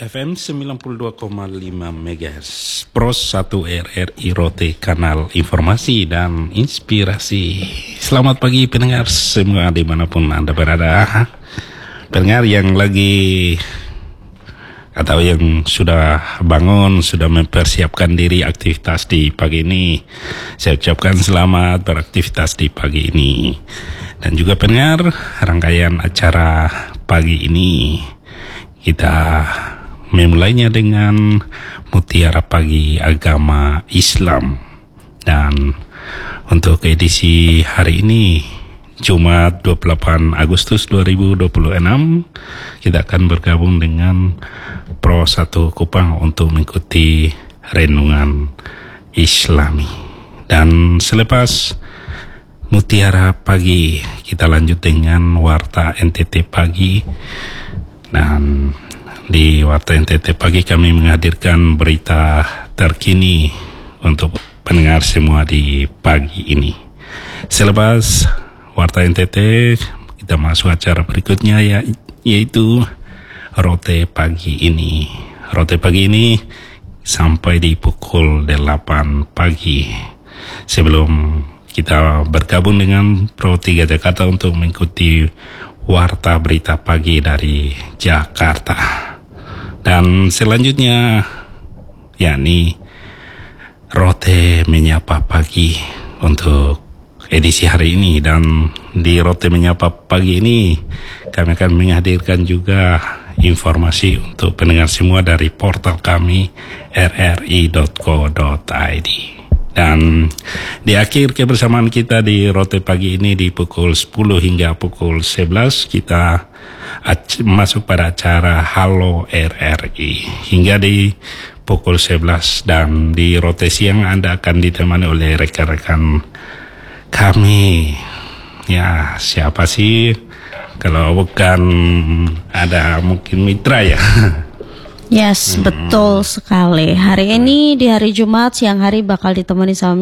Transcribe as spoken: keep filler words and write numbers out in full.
F M sembilan puluh dua koma lima megahertz Pros satu R R I Rote, kanal informasi dan inspirasi. Selamat pagi pendengar semua dimanapun Anda berada. Pendengar yang lagi atau yang sudah bangun, sudah mempersiapkan diri aktivitas di pagi ini, saya ucapkan selamat beraktivitas di pagi ini. Dan juga pendengar, rangkaian acara pagi ini kita memulainya dengan Mutiara Pagi Agama Islam. Dan untuk edisi hari ini, Jumat dua puluh delapan Agustus dua ribu dua puluh enam, kita akan bergabung dengan Pro satu Kupang untuk mengikuti renungan Islami. Dan selepas Mutiara Pagi, kita lanjut dengan Warta N T T Pagi. Dan di Warta N T T Pagi kami menghadirkan berita terkini untuk pendengar semua di pagi ini. Selepas Warta N T T, kita masuk acara berikutnya, ya, yaitu Rote Pagi ini. Rote Pagi ini sampai di pukul delapan pagi. Sebelum kita bergabung dengan Pro tiga Jakarta untuk mengikuti Warta Berita Pagi dari Jakarta. Dan selanjutnya, yakni Rote Menyapa Pagi untuk edisi hari ini. Dan di Rote Menyapa Pagi ini kami akan menghadirkan juga informasi untuk pendengar semua dari portal kami r r i dot co dot i d. Dan di akhir kebersamaan kita di Rote Pagi ini di pukul sepuluh hingga pukul sebelas, kita masuk pada acara Halo R R I hingga di pukul sebelas. Dan di Rote Siang Anda akan ditemani oleh rekan-rekan kami. Ya, siapa sih kalau bukan ada mungkin mitra ya. Yes, hmm. betul sekali. Hari ini di hari Jumat siang hari bakal ditemani sama